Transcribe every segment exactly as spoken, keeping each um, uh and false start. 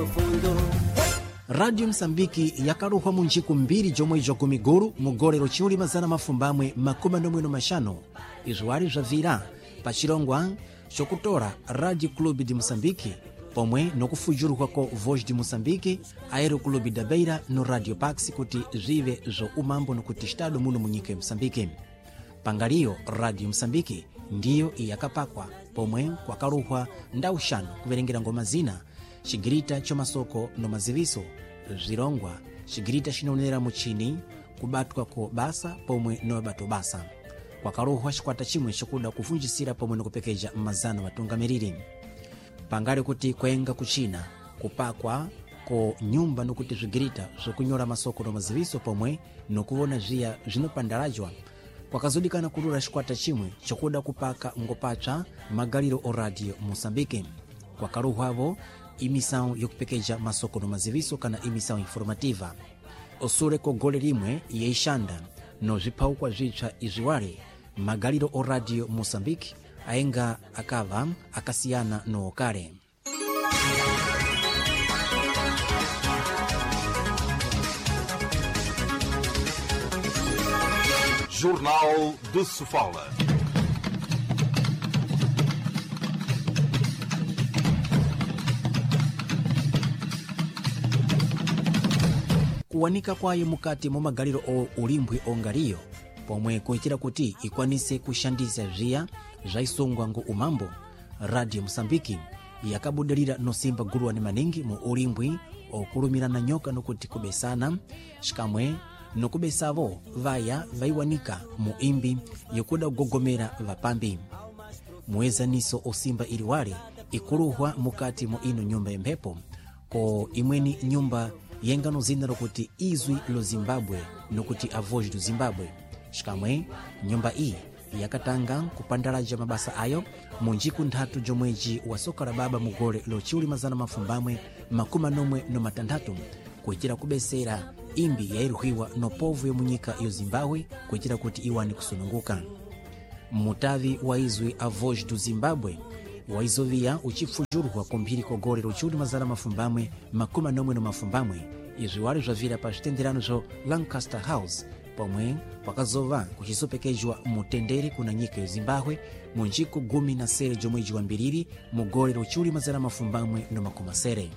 profundo. Radio Msambiki yakaruhwa munjiku mbiri jomwe jokumiguru mugolero chiuli mazana mafumbamwe makumi nomwe no mashano izwari zvavira pa chilongwa chokutora Radio Club de Moçambique pomwe nokufujurukako Voz de Moçambique, Aero Club da Beira no Radio Pax kuti zive zo umambo nokuti estado muno munyika ya Msambiki. Pangaliyo Radio Msambiki ndiyo iyakapakwa pomwe kwakaruhwa ndaushano kuverengera ngoma zina chigirita chomasoko no maziviso zilongwa chigirita chinaonera muchini kubatwa ko basa pomwe no bato basa kwakaruhwa chikwata chimwe chokuda kuvunjisira pomwe nokupekeja mazano matungamiriri. Pangale kuti kwenga kuchina kupakwa ko nyumba nokuti zvigirita zvokunyora masoko no maziviso pomwe nokuona zviya zvinopandalajwa kwakazodikana kulura chikwata chimwe chokuda kupaka ngopacha magaliro o Radio Moçambique. Kwakaruhwavo imisawu yokupekeja masoko no maziviso kana imisawu informativa osure ko gole limwe yeishanda no zvipaukwa zvitsva izviware magaliro o Radio Moçambique aenga akava akasiyana no kare. Jornal de Sofala. Kuwanika kwayo mukati mu magaliro o ulimbwi ongaliyo pomwe kuitira kuti ikwanise kushandisa zviya zvaisungwa ngo umambo. Radio Msambiki yakabudalira nosimba guluwani maningi mu ulimbwi okulumira na nyoka nokuti kubesana shikamwe nokubesavo vaya vaiwanika mu imbi yokuda kugogomera vapambi. Muezaniso osimba iliwale ikuluhwa mukati mu ino nyumba yempepo ko imweni nyumba yengano zina lokuti izwi lo Zimbabwe nokuti a Voz do Zimbabwe. Shikamwe nyumba iyi yakatanga kupandalaja mabasa ayo munjiku nthatu jomweji wa soka la baba mugole lo chiuli mazana mafumbamwe makumi nomwe no matandatu kuitira kubesera imbi yairuhiwa no povu yomunyika yo Zimbabwe kuitira kuti iwani kusununguka. Mutavi wa izwi a Voz do Zimbabwe waizovia uchifujurwa kumbiri kogole lo chiuli mazana mafumbamwe makumi nomwe no mafumbamwe izviwari zvavira pa zvitenderano zvo Lancaster House pomwe pakazova kuchisopekejwa mutendere kuna nyika yo Zimbabwe munjiku gumi na sere jomweji wa mbiriri mugole lo chiuli mazana mafumbamwe no makumasere.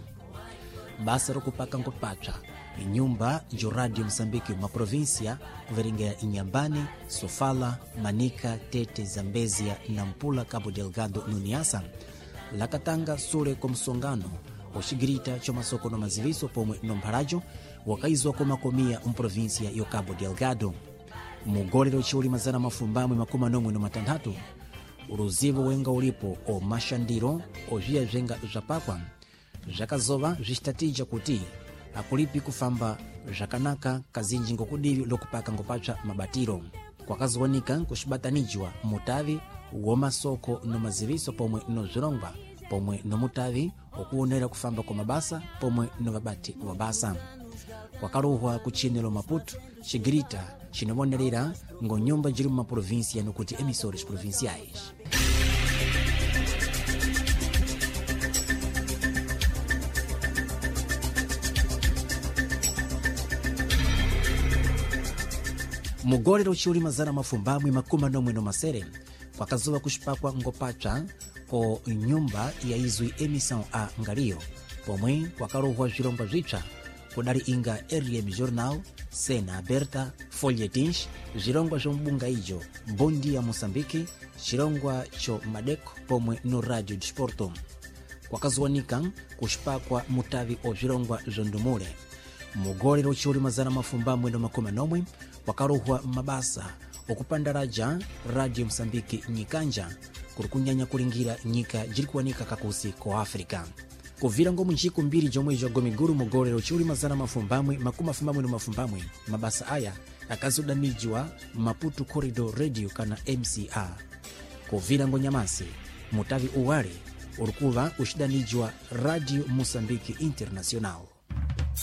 Basa rokupaka ngopacha nyumba jo Radio Msambiki ma provincia kuverengera Inhambane, Sofala, Manica, Tete, Zambezia, Nampula, Cabo Delgado no Niassa lakatanga sure komsongano oshigirita chomasoko no maziviso pomwe no mpharajo wakaizwa komakomia mprovincia yo Cabo Delgado. Mugole lo chiuli mazana mafumbamwe makumi nomwe no matandatu uruzivo wenga ulipo o mashandiro ozviya zvenga zvapakwa zvakazova zvichitatija kuti akulipi kufamba zvakanaka kazinji ngokudivi lokupaka ngopacha mabatiro kwakazowanika kushibatanijwa mutavi womasoko no maziviso pomwe no zilongwa pomwe no mutavi okuonera kufamba kwa mabasa pomwe no babati wa basa. Kwakaruhwa kuchinelo Maputo chigirita chinomonerera ngo nyumba jiri mu provincia nokuti emissores provinciais. Mugole lo chiuli mazana mafumbamwe makumi nomwe no masere kwakazuva kushipakwa ngopacha ko nyumba ya izwi emission a ngaliyo pomwe kwakaruhwa zvilongwa zvitsva kudali inga R M Jornal, Cena Aberta, Folhetins, zvilongwa zvombunga ijo Bom Dia Moçambique, chilongwa cho Madeko pomwe no Radio Desporto. Kwakazowanika kushipakwa mutavi o zvilongwa zondumule. Mugole lo chiuli mazana mafumbamwe no makumi nomwe kwakaruhwa mabasa okupandaraja Radio Msambiki nyikanja kurukunyanya kulingira nyika jirikuwanika kakusi ko Afrika. Kuvira ngo munjiku mbiri jomweji wa gomiguru mugole lo chiuli mazana mafumbamwe makumi mafumbamwe no mafumbamwe mabasa aya akazodanijwa Maputo Corridor Radio kana M C R. Kuvira ngo Nyamasi mutavi uwale urukuva ushidanijwa Radio Moçambique Internacional.